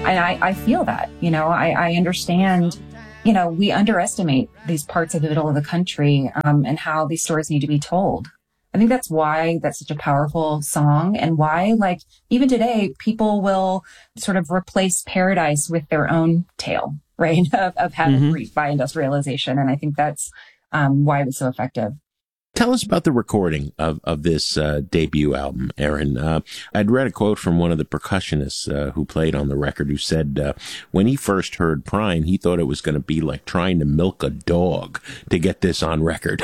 And I feel that, I understand, we underestimate these parts of the middle of the country and how these stories need to be told. I think that's why that's such a powerful song, and why, like, even today, people will sort of replace Paradise with their own tale, right, of having grief by industrialization. And I think that's why it was so effective. Tell us about the recording of this debut album, Erin. I'd read a quote from one of the percussionists who played on the record, who said when he first heard Prine, he thought it was going to be like trying to milk a dog to get this on record.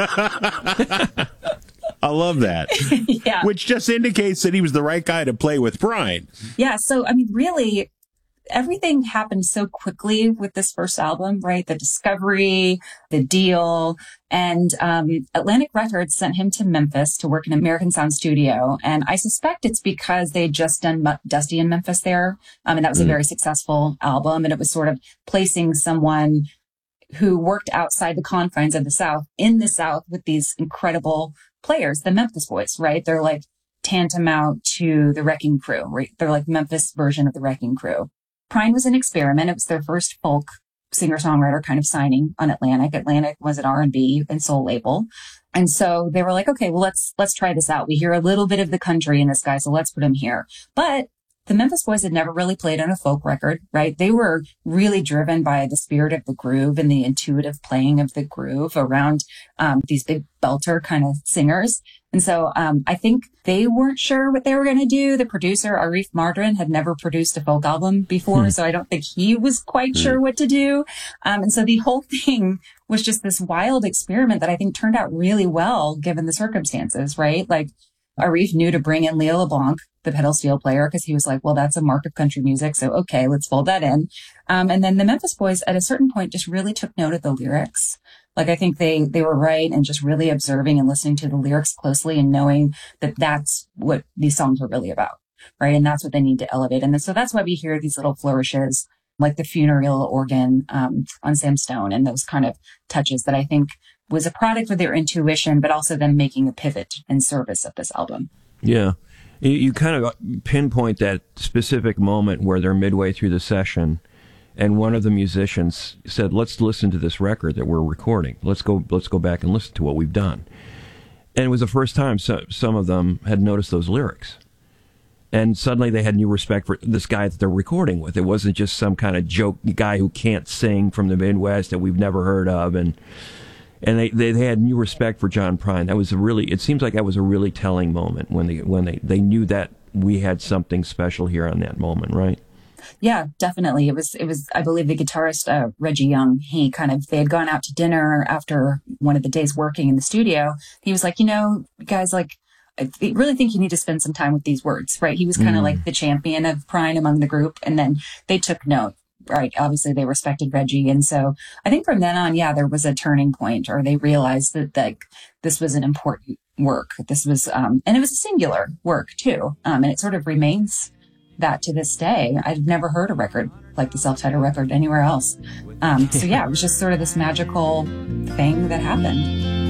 I love that. Yeah. Which just indicates that he was the right guy to play with Prine. Yeah. So, I mean, really, everything happened so quickly with this first album, right? The discovery, the deal, and Atlantic Records sent him to Memphis to work in American Sound Studio. And I suspect it's because they had just done Dusty in Memphis there. And that was a very successful album. And it was sort of placing someone who worked outside the confines of the South in the South with these incredible players, the Memphis Boys, right? They're like tantamount to the Wrecking Crew, right? They're like Memphis version of the Wrecking Crew. Prine was an experiment. It was their first folk singer-songwriter kind of signing on Atlantic. Atlantic was an R&B and soul label. And so they were like, okay, well, let's try this out. We hear a little bit of the country in this guy, so let's put him here. But the Memphis Boys had never really played on a folk record, right? They were really driven by the spirit of the groove and the intuitive playing of the groove around these big belter kind of singers. And so I think they weren't sure what they were going to do. The producer, Arif Mardin, had never produced a folk album before, so I don't think he was quite sure what to do. And so the whole thing was just this wild experiment that I think turned out really well given the circumstances, right? Like, Arif knew to bring in Leo LeBlanc, the pedal steel player, because he was like, well, that's a mark of country music. So, okay, let's fold that in. And then the Memphis Boys at a certain point just really took note of the lyrics. Like, I think they were right and just really observing and listening to the lyrics closely and knowing that that's what these songs were really about, right? And that's what they need to elevate. And so that's why we hear these little flourishes, like the funereal organ on Sam Stone, and those kind of touches that I think was a product of their intuition, but also them making a pivot in service of this album. Yeah. You kind of pinpoint that specific moment where they're midway through the session, and one of the musicians said, let's listen to this record that we're recording. Let's go back and listen to what we've done. And it was the first time some of them had noticed those lyrics. And suddenly they had new respect for this guy that they're recording with. It wasn't just some kind of joke guy who can't sing from the Midwest that we've never heard of. And they had new respect for John Prine. It seems like that was a really telling moment when they knew that we had something special here on that moment, right? Yeah, definitely. It was, I believe the guitarist, Reggie Young, they had gone out to dinner after one of the days working in the studio. He was like, guys, like, I really think you need to spend some time with these words, right? He was kind of like the champion of Prine among the group. And then they took note. Right. Obviously, they respected Reggie. And so I think from then on, there was a turning point, or they realized that this was an important work. This was, and it was a singular work, too. And it sort of remains that to this day. I've never heard a record like the self-titled record anywhere else. So, it was just sort of this magical thing that happened.